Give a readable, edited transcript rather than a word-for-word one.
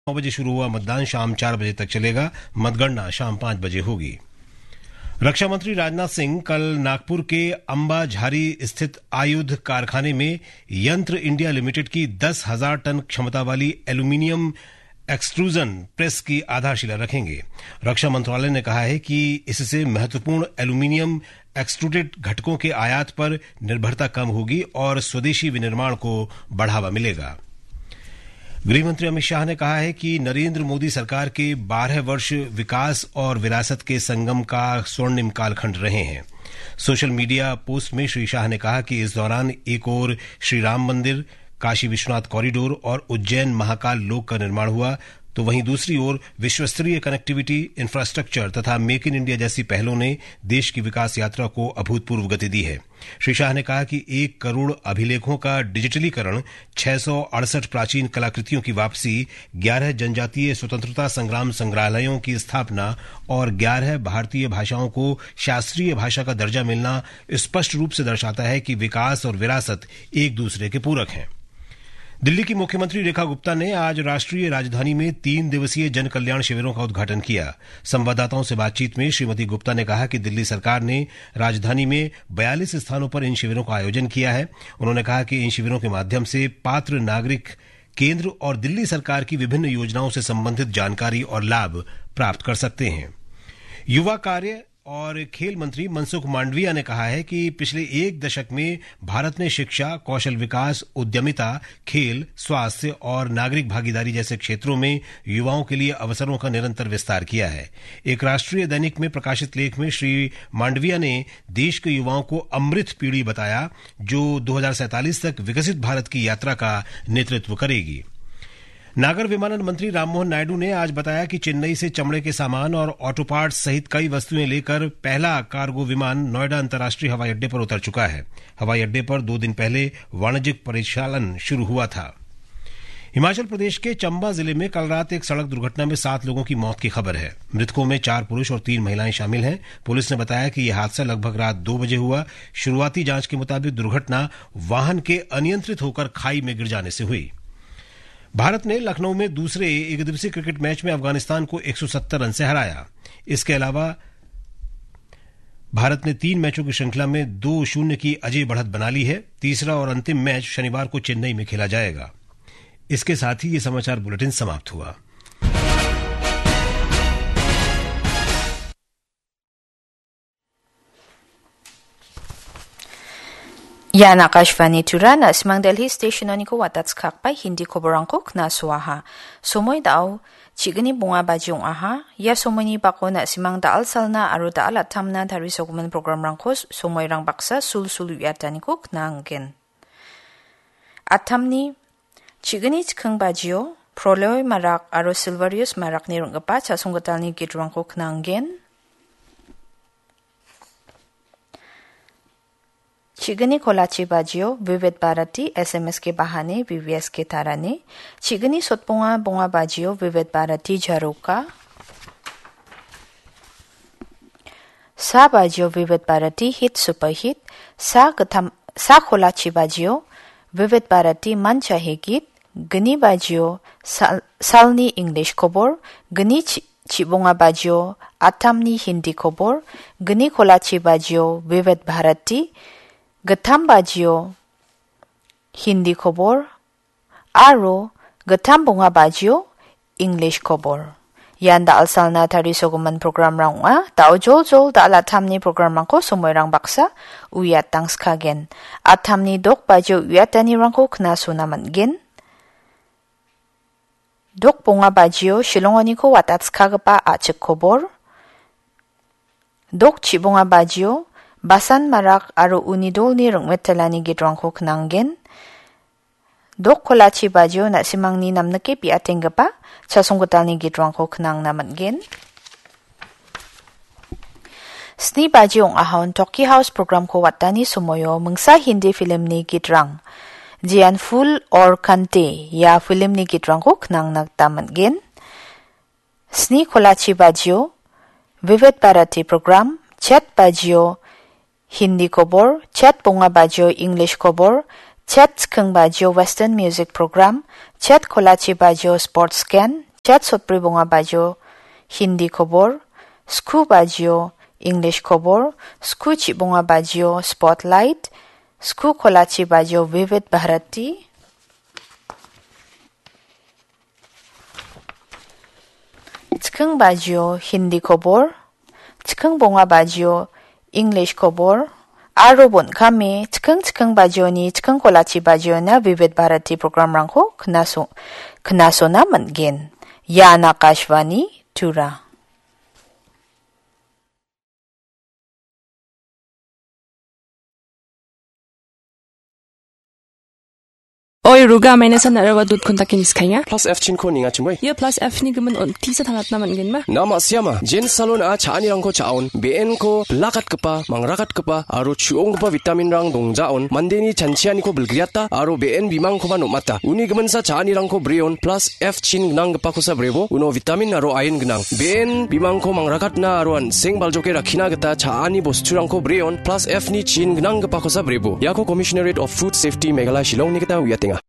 9 बजे शुरू हुआ मतदान शाम 4 बजे तक चलेगा। मतगणना शाम 5 बजे होगी। रक्षा मंत्री राजनाथ सिंह कल नागपुर के अंबाझारी स्थित आयुध कारखाने में यंत्र इंडिया लिमिटेड की 10,000 टन क्षमता वाली एल्यूमीनियम एक्सट्रूजन प्रेस की आधारशिला रखेंगे। रक्षा मंत्रालय ने कहा है कि इससे महत्वपूर्ण एल्यूमीनियम एक्सट्रूडेड घटकों के आयात पर निर्भरता कम होगी और स्वदेशी विनिर्माण को बढ़ावा मिलेगा। गृहमंत्री अमित शाह ने कहा है कि नरेंद्र मोदी सरकार के 12 वर्ष विकास और विरासत के संगम का स्वर्णिम कालखंड रहे हैं। सोशल मीडिया पोस्ट में श्री शाह ने कहा कि इस दौरान एक ओर श्री राम मंदिर, काशी विश्वनाथ कॉरिडोर और उज्जैन महाकाल लोक का निर्माण हुआ, तो वहीं दूसरी ओर विश्वस्तरीय कनेक्टिविटी, इंफ्रास्ट्रक्चर तथा मेक इन इंडिया जैसी पहलों ने देश की विकास यात्रा को अभूतपूर्व गति दी है। श्री शाह ने कहा कि 1 करोड़ अभिलेखों का डिजिटलीकरण, 668 प्राचीन कलाकृतियों की वापसी, 11 जनजातीय स्वतंत्रता संग्राम संग्रहालयों की स्थापना और 11 भारतीय भाषाओं को शास्त्रीय भाषा का दर्जा मिलना स्पष्ट रूप से दर्शाता है कि विकास और विरासत एक दूसरे के पूरक हैं। दिल्ली की मुख्यमंत्री रेखा गुप्ता ने आज राष्ट्रीय राजधानी में 3 दिवसीय जन कल्याण शिविरों का उद्घाटन किया। संवाददाताओं से बातचीत में श्रीमती गुप्ता ने कहा कि दिल्ली सरकार ने राजधानी में 42 स्थानों पर इन शिविरों का आयोजन किया है। उन्होंने कहा कि इन शिविरों के माध्यम से पात्र नागरिक केंद्र और दिल्ली सरकार की विभिन्न योजनाओं से संबंधित जानकारी और लाभ प्राप्त कर सकते हैं। युवा कार्य और खेल मंत्री मनसुख मांडविया ने कहा है कि पिछले 1 दशक में भारत ने शिक्षा, कौशल विकास, उद्यमिता, खेल, स्वास्थ्य और नागरिक भागीदारी जैसे क्षेत्रों में युवाओं के लिए अवसरों का निरंतर विस्तार किया है। एक राष्ट्रीय दैनिक में प्रकाशित लेख में श्री मांडविया ने देश के युवाओं को अमृत पीढ़ी बताया, जो 2047 तक विकसित भारत की यात्रा का नेतृत्व करेगी। नागर विमानन मंत्री राममोहन नायडू ने आज बताया कि चेन्नई से चमड़े के सामान और ऑटो पार्ट्स सहित कई वस्तुएं लेकर पहला कार्गो विमान नोएडा अंतर्राष्ट्रीय हवाई अड्डे पर उतर चुका है। हवाई अड्डे पर 2 दिन पहले वाणिज्यिक परिचालन शुरू हुआ था। हिमाचल प्रदेश के चंबा जिले में कल रात एक सड़क दुर्घटना में 7 लोगों की मौत की खबर है। मृतकों में 4 पुरुष और 3 महिलाएं शामिल हैं। पुलिस ने बताया कि यह हादसा लगभग रात 2 बजे हुआ। शुरुआती जांच के मुताबिक दुर्घटना वाहन के अनियंत्रित होकर खाई में गिर जाने से हुई। भारत ने लखनऊ में दूसरे एकदिवसीय क्रिकेट मैच में अफगानिस्तान को 170 रन से हराया। इसके अलावा भारत ने 3 मैचों की श्रृंखला में 2-0 की अजय बढ़त बना ली है। तीसरा और अंतिम मैच शनिवार को चेन्नई में खेला जाएगा। इसके साथ ही ये समाचार बुलेटिन समाप्त हुआ। Yan Akashvani Turan Asmang Delhi Station Oniko Watats Kakpai Hindi Koborangko Kna Swaha. Somoy Dao Chigani Bunga Bajong Aha Ya Somoni Bako na Simang Daal Salna Aru Daal Atamna Tarisoguman Program Rankos Somoy Rang Baksa Sul Sulu Yataniko Knangen Atamni Chigani Kung Bajio Proloy Marak Aru Silvarius Marak Nirungapa Chasongatalni Gitranko Knangen चिगनी कोलाची बाजियो विविध Bharti SMS के बहाने VVS के ताराने चिगनी सोतपुआ बुआ बाजियो विविध भारती झरोका सा बाजियो विविध Bharti hit super hit सा कोलाची बाजियो विविध भारती मन चाहे गीत गनी बाजियो सालनी इंग्लिश खबर गनी चिबुआ बाजियो आतामनी हिंदी खबर गनी कोलाची बाजियो विविध भारती गथाम बाजियो हिंदी खबर आरो गथाम बुंगा बाजियो इंग्लिश खबर यान दाल सालना थारी सोगमन प्रोग्राम रांगा ताओ जोल जोल दाल आथामनी प्रोग्राम रांको समय रांग बाक्सा उया तांस खागेन आथामनी दोक बाजियो उया तानी रांको खना सुना मनगेन दोक बुंगा बाजियो शिलोंगनी को वातात्स खागपा आचक खबर दोक चिबुंगा बाजियो Basan Marak Aru Unidol ni Rungmetalani Gitrangko Knangen Dok Kolachi Bajo na simang ni namnake pi atenggapa Chasongotani Gitrangko Knang namangen Sni Bajong ahon Toki House program ko watani sumoyo mengsa Hindi film ni Gitrang Jian Full or Kante ya film ni Gitrangko Knang nagtamangen Sni Kolachi Bajo Vivid Bharati program Chat Bajo Hindi खबर chat bunga bajo English खबर chat skeng bajo Western music program chat kolachi bajo sports scan Chat sotpri bonga bajo Hindi khobor, Sku bajo English khobor, Sku chi bonga bajo Spotlight, Sku kholachi bajo Vivid Bharati, Chikeng bajo Hindi khobor, Chikeng bonga bajo English khobor, Arobon kami Chikeng bajo ni Chikeng kholachi bajo na Vivid Bharati program rangko knaso na mangin. Yana Kashvani Tura. Oi ruga maine san arawa dut kontakin iskanya plus f chin ko ninga chungoi ye plus f ni gemen on tisa thalat na man gen ma nama siama jen salon a chani rang ko chaun ben ko lakat kapa mangrakat kapa aro chuong kapa vitamin rang dongjaon mandeni chanchiani ko bulgriata aro ben bimang ko ban mata uni gemen sa chani rang ko breon plus f chin gnang kapa ko sa brevo uno vitamin aro iron gnang ben bimang ko mangrakat na aro an seng baljoke rakhina gata chani bosturang ko breon plus f ni chin gnang kapa ko sa brevo yako commissionerate of food safety meghalaya shillong ni gata wiatenga